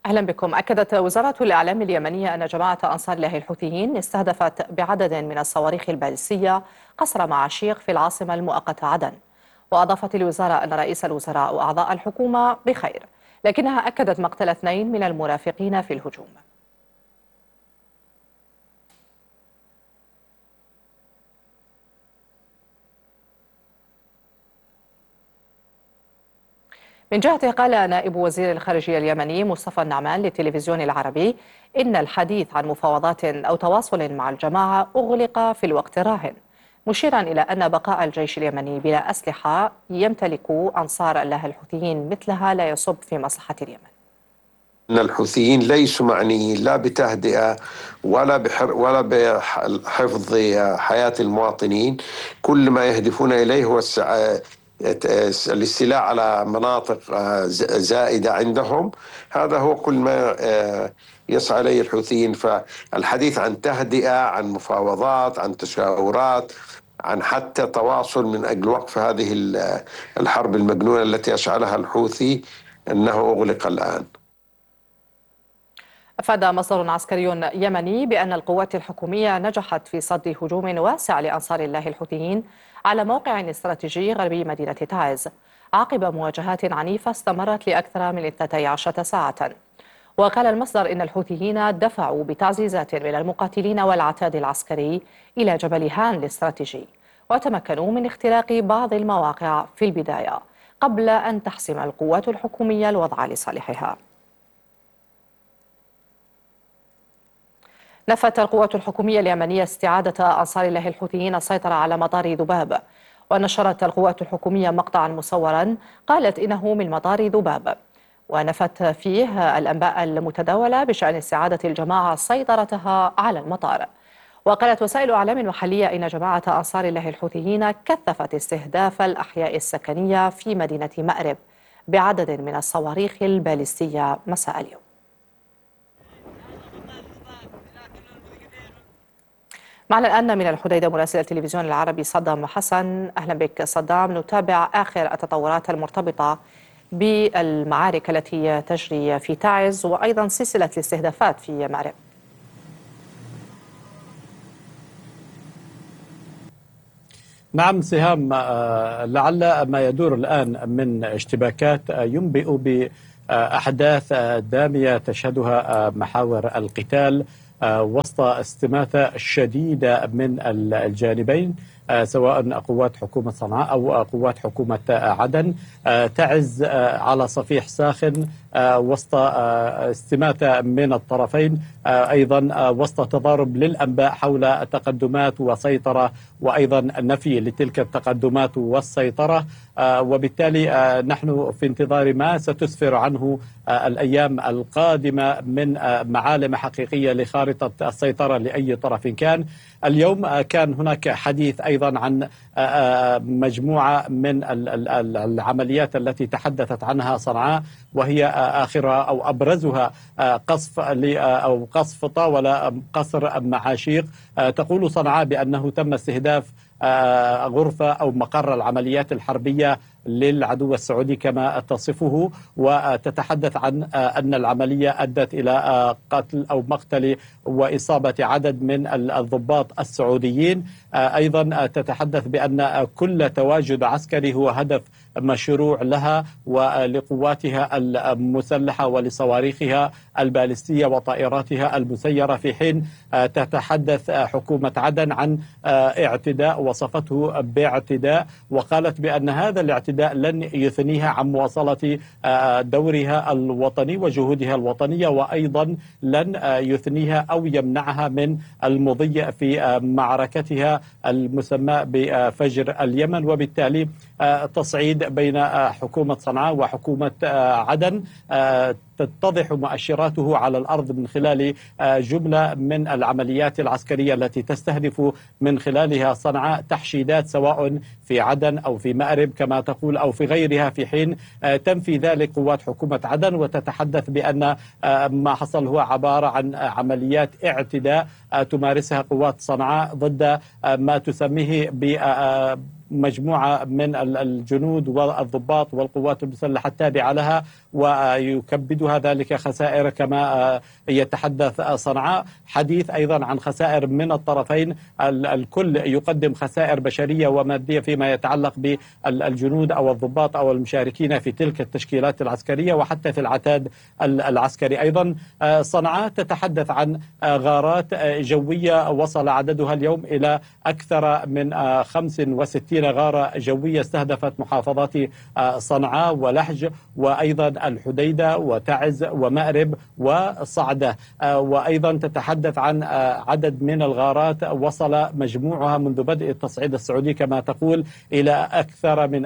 أهلا بكم. أكدت وزارة الإعلام اليمنية أن جماعة أنصار الله الحوثيين استهدفت بعدد من الصواريخ البالستية قصر معاشيق في العاصمة المؤقتة عدن. وأضافت الوزارة أن رئيس الوزراء وأعضاء الحكومة بخير، لكنها أكدت مقتل 2 من المرافقين في الهجوم. من جهته قال نائب وزير الخارجية اليمني مصطفى النعمان للتلفزيون العربي إن الحديث عن مفاوضات أو تواصل مع الجماعة أغلق في الوقت الراهن، مشيرا إلى أن بقاء الجيش اليمني بلا أسلحة يمتلك أنصار الله الحوثيين مثلها لا يصب في مصلحة اليمن. أن الحوثيين ليسوا معنيين لا بتهدئة ولا بحفظ حياة المواطنين. كل ما يهدفون إليه هو الاستيلاء على مناطق زائدة عندهم. هذا هو كل ما يسعى إليه الحوثيين. فالحديث عن تهدئة، عن مفاوضات، عن تشاورات، عن حتى تواصل من أجل وقف هذه الحرب المجنونة التي أشعلها الحوثي أنه أغلق الآن. أفاد مصدر عسكري يمني بأن القوات الحكومية نجحت في صد هجوم واسع لأنصار الله الحوثيين على موقع استراتيجي غربي مدينة تعز عقب مواجهات عنيفة استمرت لأكثر من 12 ساعة. وقال المصدر إن الحوثيين دفعوا بتعزيزات من المقاتلين والعتاد العسكري إلى جبل هان الاستراتيجي، وتمكنوا من اختراق بعض المواقع في البداية قبل أن تحسم القوات الحكومية الوضع لصالحها. نفت القوات الحكومية اليمنية استعادة أنصار الله الحوثيين السيطرة على مطار ذباب. ونشرت القوات الحكومية مقطعا مصورا قالت إنه من مطار ذباب، ونفت فيه الأنباء المتداولة بشأن استعادة الجماعة سيطرتها على المطار. وقالت وسائل أعلام محلية إن جماعة أنصار الله الحوثيين كثفت استهداف الأحياء السكنية في مدينة مأرب بعدد من الصواريخ البالستية مساء اليوم. معنا الآن من الحديدة مراسل التلفزيون العربي صدام حسن. أهلا بك صدام. نتابع آخر التطورات المرتبطة بالمعارك التي تجري في تعز وأيضا سلسلة الاستهدافات في مأرب. نعم سهام، لعل ما يدور الآن من اشتباكات ينبئ بأحداث دامية تشهدها محاور القتال وسط استماتة شديدة من الجانبين، سواء قوات حكومة صنعاء أو قوات حكومة عدن. تعز على صفيح ساخن وسط استماتة من الطرفين، أيضا وسط تضارب للأنباء حول تقدمات وسيطرة وأيضا نفي لتلك التقدمات والسيطرة. وبالتالي نحن في انتظار ما ستسفر عنه الأيام القادمة من معالم حقيقية لخارطة السيطرة لأي طرف كان. اليوم كان هناك حديث أيضا عن مجموعة من العمليات التي تحدثت عنها صنعاء، وهي آخرها أو أبرزها قصف طاولة قصر معاشيق. تقول صنعاء بأنه تم استهداف غرفة أو مقر العمليات الحربية للعدو السعودي كما تصفه، وتتحدث عن أن العملية أدت إلى قتل أو مقتل وإصابة عدد من الضباط السعوديين. أيضا تتحدث بأن كل تواجد عسكري هو هدف مشروع لها ولقواتها المسلحة ولصواريخها البالستية وطائراتها المسيرة، في حين تتحدث حكومة عدن عن اعتداء وصفته باعتداء، وقالت بأن هذا الاعتداء لن يثنيها عن مواصلة دورها الوطني وجهودها الوطنية، وأيضا لن يثنيها أو يمنعها من المضي في معركتها المسمى بفجر اليمن. وبالتالي تصعيد بين حكومة صنعاء وحكومة عدن تتضح مؤشراته على الأرض من خلال جملة من العمليات العسكرية التي تستهدف من خلالها صنعاء تحشيدات سواء في عدن أو في مأرب كما تقول أو في غيرها، في حين تنفي ذلك قوات حكومة عدن وتتحدث بأن ما حصل هو عبارة عن عمليات اعتداء تمارسها قوات صنعاء ضد ما تسميه مجموعة من الجنود والضباط والقوات المسلحة التابعة لها، ويكبدها يزيدها ذلك خسائر كما يتحدث صنعاء. حديث أيضا عن خسائر من الطرفين، الكل يقدم خسائر بشرية ومادية فيما يتعلق بالجنود أو الضباط أو المشاركين في تلك التشكيلات العسكرية وحتى في العتاد العسكري. أيضا صنعاء تتحدث عن غارات جوية وصل عددها اليوم إلى أكثر من 65 غارة جوية استهدفت محافظات صنعاء ولحج وأيضا الحديدة وتعز ومأرب وصعدة. وأيضا تتحدث عن عدد من الغارات وصل مجموعها منذ بدء التصعيد السعودي كما تقول إلى أكثر من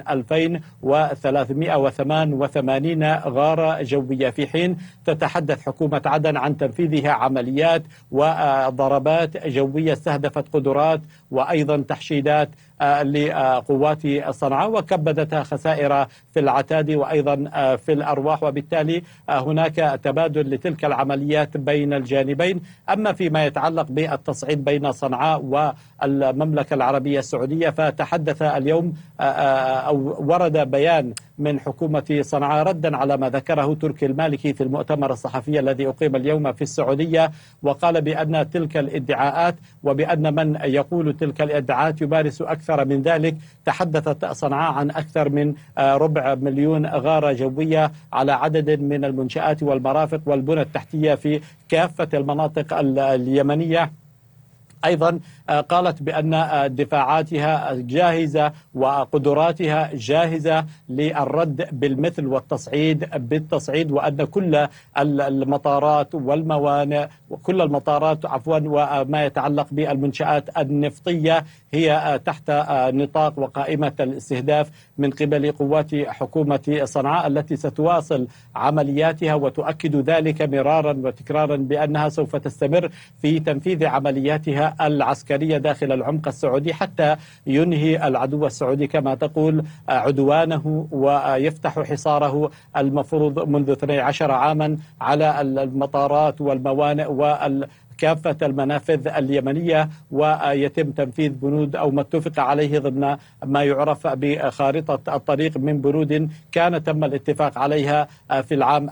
2388 غارة جوية، في حين تتحدث حكومة عدن عن تنفيذها عمليات وضربات جوية استهدفت قدرات وأيضا تحشيدات لقوات صنعاء وكبدتها خسائر في العتاد وأيضا في الأرواح، وبالتالي هناك تبادل لتلك العمليات بين الجانبين. أما فيما يتعلق بالتصعيد بين صنعاء والمملكة العربية السعودية فتحدث اليوم أو ورد بيان من حكومة صنعاء ردا على ما ذكره تركي المالكي في المؤتمر الصحفي الذي أقيم اليوم في السعودية، وقال بأن تلك الادعاءات وبأن من يقول تلك الادعاءات يمارس أكثر من ذلك. تحدثت صنعاء عن أكثر من 250,000 غارة جوية على عدد من المنشآت والمرافق والبنى التحتية في كافة المناطق اليمنية. أيضا قالت بأن دفاعاتها جاهزة وقدراتها جاهزة للرد بالمثل والتصعيد بالتصعيد، وأن كل المطارات والموانئ وكل المطارات وما يتعلق بالمنشآت النفطية هي تحت نطاق وقائمة الاستهداف من قبل قوات حكومة صنعاء التي ستواصل عملياتها وتؤكد ذلك مرارا وتكرارا بأنها سوف تستمر في تنفيذ عملياتها العسكرية داخل العمق السعودي حتى ينهي العدو السعودي كما تقول عدوانه ويفتح حصاره المفروض منذ 12 عاما على المطارات والموانئ كافة المنافذ اليمنية، ويتم تنفيذ بنود أو ما اتفق عليه ضمن ما يعرف بخارطة الطريق من بنود كان تم الاتفاق عليها في العام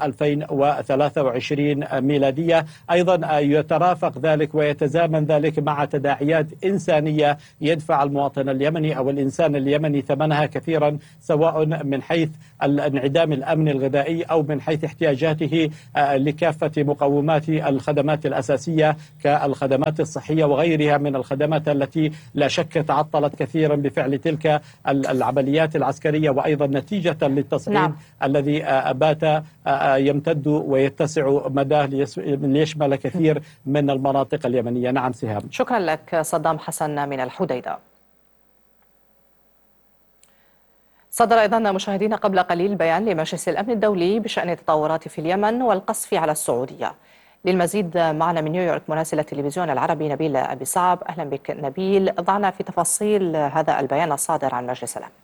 2023 ميلادية. أيضا يترافق ذلك ويتزامن ذلك مع تداعيات إنسانية يدفع المواطن اليمني أو الإنسان اليمني ثمنها كثيرا، سواء من حيث الانعدام الأمن الغذائي أو من حيث احتياجاته لكافة مقومات الخدمات الأساسية كالخدمات الصحية وغيرها من الخدمات التي لا شك تعطلت كثيرا بفعل تلك العمليات العسكرية، وأيضا نتيجة للتصعيد الذي بات يمتد ويتسع مداه ليشمل كثير من المناطق اليمنية. نعم سهام. شكرا لك صدام حسن من الحديدة. صدر أيضا مشاهدينا قبل قليل بيان لمجلس الأمن الدولي بشأن التطورات في اليمن والقصف على السعودية. للمزيد معنا من نيويورك مراسل التلفزيون العربي نبيل أبي صعب. أهلا بك نبيل، ضعنا في تفاصيل هذا البيان الصادر عن مجلس الأمن.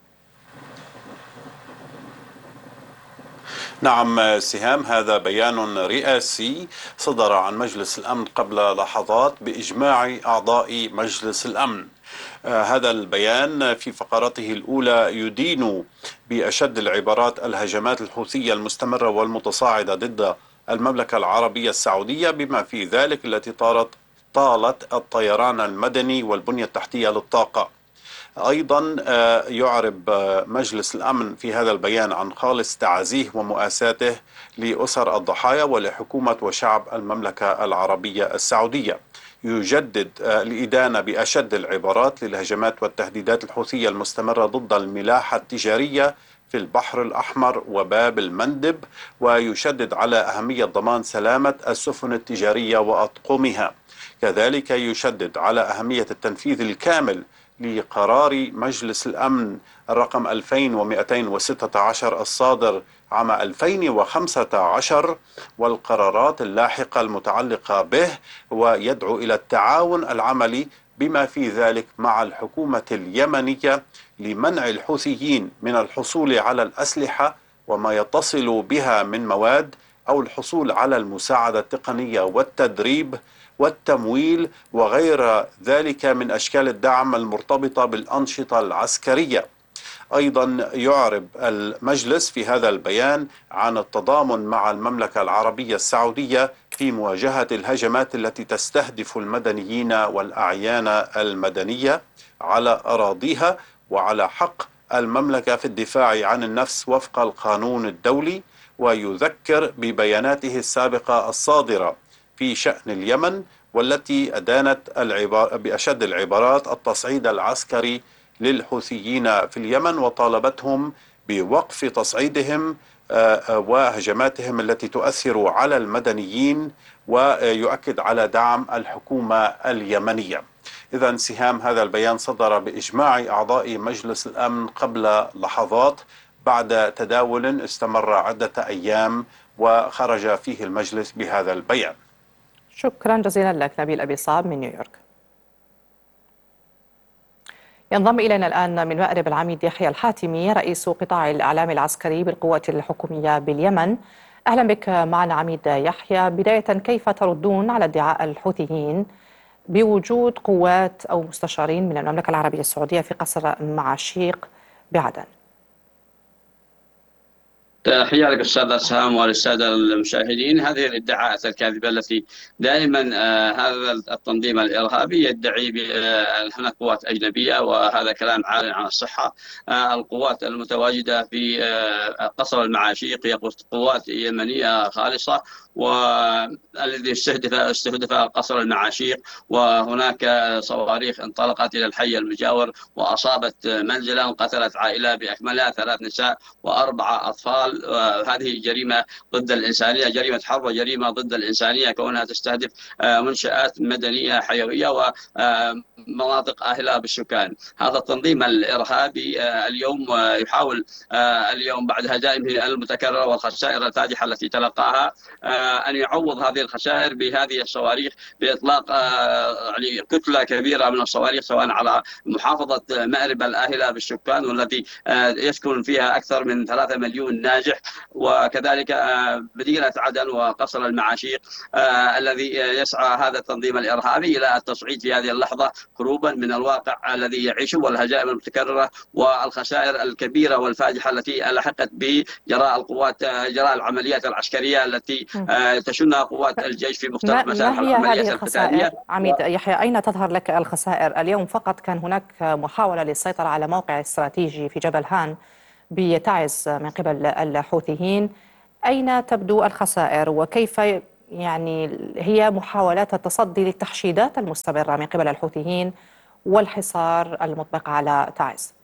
نعم سهام، هذا بيان رئاسي صدر عن مجلس الأمن قبل لحظات بإجماع أعضاء مجلس الأمن. هذا البيان في فقرته الأولى يدين بأشد العبارات الهجمات الحوثية المستمرة والمتصاعدة ضد المملكة العربية السعودية بما في ذلك التي طالت الطيران المدني والبنية التحتية للطاقة. أيضا يعرب مجلس الأمن في هذا البيان عن خالص تعازيه ومؤاساته لأسر الضحايا ولحكومة وشعب المملكة العربية السعودية. يجدد الإدانة بأشد العبارات للهجمات والتهديدات الحوثية المستمرة ضد الملاحة التجارية في البحر الأحمر وباب المندب، ويشدد على أهمية ضمان سلامة السفن التجارية وأطقمها. كذلك يشدد على أهمية التنفيذ الكامل لقرار مجلس الأمن الرقم 2216 الصادر عام 2015 والقرارات اللاحقة المتعلقة به، ويدعو إلى التعاون العملي بما في ذلك مع الحكومة اليمنية لمنع الحوثيين من الحصول على الأسلحة وما يتصل بها من مواد أو الحصول على المساعدة التقنية والتدريب والتمويل وغير ذلك من أشكال الدعم المرتبطة بالأنشطة العسكرية. أيضا يعرب المجلس في هذا البيان عن التضامن مع المملكة العربية السعودية في مواجهة الهجمات التي تستهدف المدنيين والأعيان المدنية على أراضيها، وعلى حق المملكة في الدفاع عن النفس وفق القانون الدولي. ويذكر ببياناته السابقة الصادرة في شأن اليمن، والتي أدانت بأشد العبارات التصعيد العسكري للحوثيين في اليمن، وطالبتهم بوقف تصعيدهم وهجماتهم التي تؤثر على المدنيين، ويؤكد على دعم الحكومة اليمنية. إذن سهام هذا البيان صدر بإجماع أعضاء مجلس الأمن قبل لحظات بعد تداول استمر عدة أيام، وخرج فيه المجلس بهذا البيان. شكرا جزيلا لك نبيل أبي صعب من نيويورك. ينضم إلينا الآن من مأرب العميد يحيى الحاتمي رئيس قطاع الإعلام العسكري بالقوات الحكومية باليمن. أهلا بك معنا عميد يحيى. بداية، كيف تردون على ادعاء الحوثيين بوجود قوات أو مستشارين من المملكة العربية السعودية في قصر معاشيق بعدن؟ تحية لك أستاذ سهام وللسادة المشاهدين. هذه الادعاءات الكاذبة التي دائما هذا التنظيم الإرهابي يدعي بأن هناك قوات أجنبية، وهذا كلام عار عن الصحة. القوات المتواجدة في قصر المعاشيق هي قوات يمنية خالصة، والذي استهدف قصر المعاشيق، وهناك صواريخ انطلقت إلى الحي المجاور وأصابت منزلا وقتلت عائلة بأكملها 3 نساء و4 أطفال. هذه جريمة ضد الإنسانية، جريمة حرب وجريمة ضد الإنسانية، كونها تستهدف منشآت مدنية حيوية ومناطق آهلة بالسكان. هذا التنظيم الإرهابي اليوم يحاول اليوم بعد هزائمه المتكررة والخسائر الفادحة التي تلقاها أن يعوض هذه الخسائر بهذه الصواريخ، بإطلاق يعني كتلة كبيرة من الصواريخ سواء على محافظة مأرب الآهلة بالسكان، والتي يسكن فيها أكثر من 3 مليون ناجح، وكذلك مدينة عدن وقصر المعاشيق الذي يسعى هذا التنظيم الإرهابي إلى التصعيد في هذه اللحظة هروبا من الواقع الذي يعيشه والهزائم المتكررة والخسائر الكبيرة والفادحة التي لحقت به جراء العمليات العسكرية التي تشنها قوات الجيش في مختلف مسارح العمليات القتالية. عميد يحيى، أين تظهر لك الخسائر؟ اليوم فقط كان هناك محاولة للسيطرة على موقع استراتيجي في جبل هان بتعز من قبل الحوثيين. أين تبدو الخسائر، وكيف يعني هي محاولات التصدي للتحشيدات المستمرة من قبل الحوثيين والحصار المطبق على تعز؟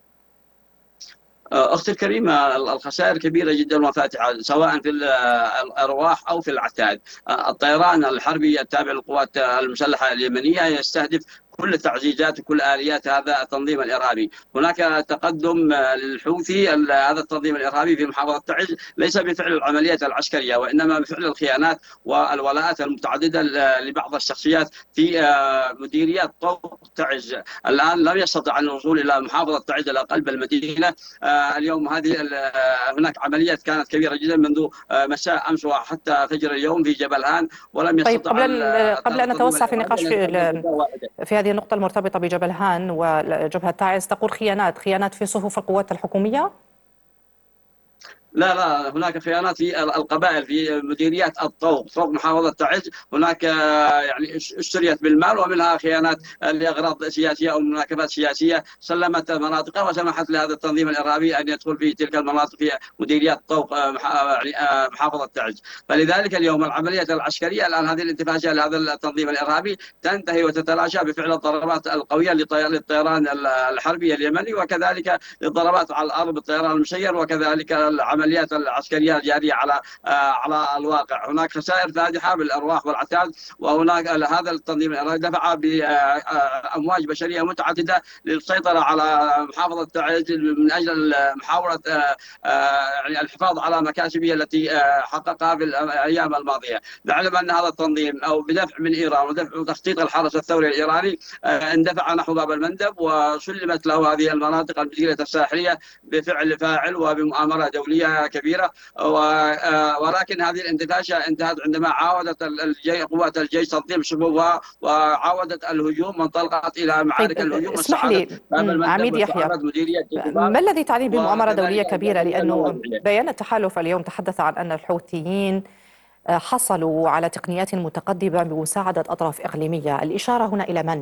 أختي الكريمة، الخسائر كبيرة جدا وفاتحة سواء في الأرواح أو في العتاد. الطيران الحربي التابع للقوات المسلحة اليمنية يستهدف كل التعزيزات وكل آليات هذا التنظيم الإرهابي. هناك تقدم للحوثي هذا التنظيم الإرهابي في محافظة تعز ليس بفعل العمليات العسكرية، وإنما بفعل الخيانات والولاءات المتعددة لبعض الشخصيات في مديريات طوق تعز. الآن لم يستطع الوصول إلى محافظة تعز إلى قلب المدينة. اليوم هناك عمليات كانت كبيرة جدا منذ مساء أمس وحتى فجر اليوم في جبل هان، ولم يستطع. قبل أن نتوسع في النقاش في هذه النقطة المرتبطة بجبل هان وجبهة تعز، تقول خيانات في صفوف القوات الحكومية؟ لا، هناك خيانات في القبائل في مديريات طوق محافظة تعز. هناك يعني اشتريت بالمال، ومنها خيانات لأغراض سياسية أو مناكفات سياسية، سلمت مناطقها وسمحت لهذا التنظيم الإرهابي أن يدخل في تلك المناطق في مديريات طوق محافظة تعز. فلذلك اليوم العمليات العسكرية الآن هذه الانتفاجة لهذا التنظيم الإرهابي تنتهي وتتلاشى بفعل الضربات القوية للطيران الحربي اليمني، وكذلك للضربات على الأرض بالطيران المسير، وكذلك العمليات العسكرية الجارية على الواقع. هناك خسائر فادحة بالأرواح والعتاد، وهناك هذا التنظيم دفع بأمواج بشرية متعددة للسيطرة على محافظة تعز من أجل محاولة يعني الحفاظ على مكاسبه التي حققها في الأيام الماضية. نعلم أن هذا التنظيم أو بدفع من إيران ودفع تخطيط الحرس الثوري الإيراني اندفع نحو باب المندب، وسلمت له هذه المناطق المديرية الساحلية بفعل فاعل وبمؤامرة دولية عربية كبيرة، ولكن هذه الاندفاشة انتهت عندما عاودت قوات الجيش تنظيم صفوفها وعاودت الهجوم وانطلقت إلى معارك الهجوم اسمح لي باب المندب عميد يحيى، واستعادت مديرية الجبال ما الذي تعنيه بمؤامرة دولية وكذلك كبيرة؟ الجبهة لأنه الوضعية. بيان التحالف اليوم تحدث عن أن الحوثيين حصلوا على تقنيات متقدمة بمساعدة أطراف إقليمية، الإشارة هنا إلى من؟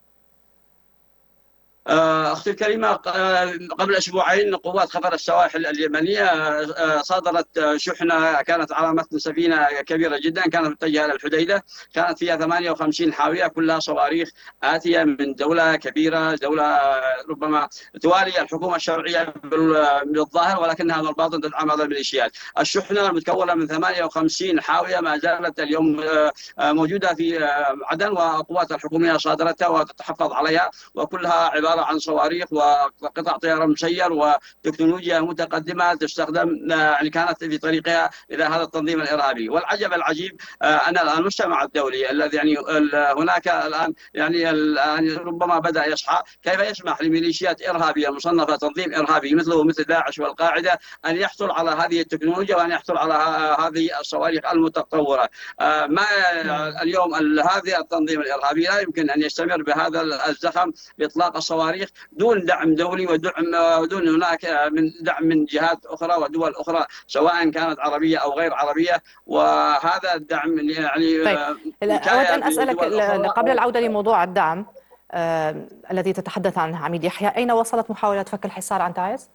أختي الكريمة، قبل أسبوعين قوات خفر السواحل اليمنية صادرت شحنة كانت على متن سفينة كبيرة جدا كانت متجهة للحديدة، كانت فيها 58 حاوية كلها صواريخ آتية من دولة كبيرة، دولة ربما توالي الحكومة الشرعية بالظاهر ولكنها بالباطن تدعم هذه الميليشيات. الشحنة المتكونة من 58 حاوية ما زالت اليوم موجودة في عدن، وقوات الحكومية صادرتها وتتحفظ عليها، وكلها عبارة عن صواريخ وقطع طيران مسير وتكنولوجيا متقدمة تستخدم يعني كانت في طريقها إلى هذا التنظيم الإرهابي. والعجب العجيب أن المجتمع الدولي الذي يعني هناك الآن يعني ربما بدأ يصحى، كيف يسمح لميليشيات إرهابية مصنفة تنظيم إرهابي مثل داعش والقاعدة أن يحصل على هذه التكنولوجيا وأن يحصل على هذه الصواريخ المتطورة؟ ما اليوم هذا التنظيم الإرهابي لا يمكن أن يستمر بهذا الزخم بإطلاق الصواريخ دون دعم دولي ودون هناك من دعم من جهات أخرى ودول أخرى سواء كانت عربية أو غير عربية، وهذا الدعم يعني طيب، أود أن أسألك قبل العودة لموضوع الدعم الذي تتحدث عنه عميد يحيى، أين وصلت محاولة فك الحصار عن تعز؟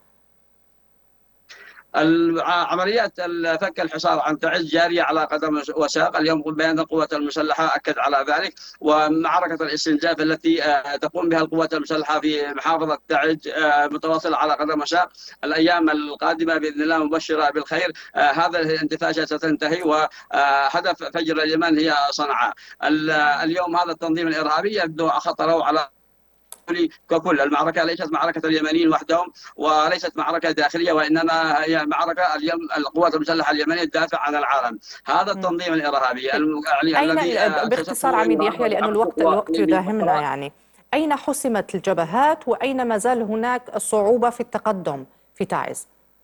عمليات فك الحصار عن تعز جارية على قدم وساق. اليوم بيان القوات المسلحة أكد على ذلك، ومعركة الاستنزاف التي تقوم بها القوات المسلحة في محافظة تعز متواصلة على قدم وساق. الأيام القادمة بإذن الله مبشرة بالخير، هذا الانتفاجة ستنتهي وهدف فجر اليمن هي صنعاء. اليوم هذا التنظيم الإرهابي يبدو خطره على ككل. المعركة ليست معركة اليمنيين وحدهم وليست معركة داخلية، وإنما هي معركة اليوم القوات المسلحة اليمنية تدافع عن العالم. هذا التنظيم الإرهابي يعني أين باختصار عميد يحيى لأن الوقت يداهمنا، يعني أين حسمت الجبهات وأين ما زال هناك صعوبة في التقدم في تعز؟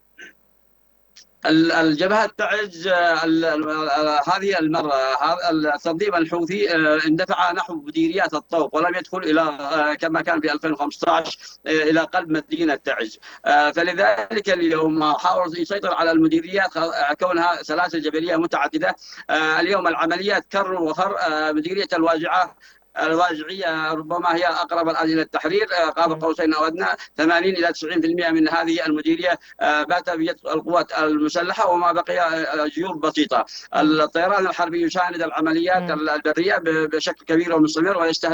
الجبهة تعز هذه المرة التنظيم الحوثي اندفع نحو مديريات الطوق ولم يدخل إلى كما كان في 2015 إلى قلب مدينة تعز. فلذلك اليوم حاول يسيطر على المديريات كونها سلاسل جبلية متعددة. اليوم العمليات كر وفر. مديرية الواجعية ربما هي أقرب الآن إلى التحرير قاب قوسين أو أدنى. 80 إلى 90% من هذه المديرية بات بيد القوات المسلحة وما بقي جيوب بسيطة. الطيران الحربي يساند العمليات البرية بشكل كبير ومستمر ويستهدف